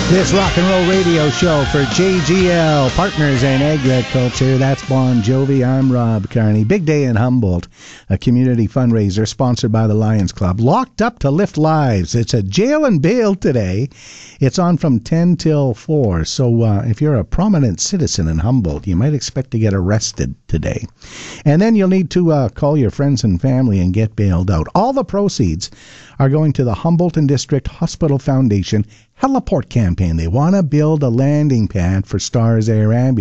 This rock and roll radio show for JGL, Partners in Agriculture. That's Bon Jovi. I'm Rob Carney. Big day in Humboldt, a community fundraiser sponsored by the Lions Club. Locked Up to Lift Lives. It's a jail and bail today. It's on from 10 till 4. So if you're a prominent citizen in Humboldt, you might expect to get arrested today. And then you'll need to call your friends and family and get bailed out. All the proceeds are going to the Humboldt and District Hospital Foundation Heliport campaign. They want to build a landing pad for Stars Air Ambulance.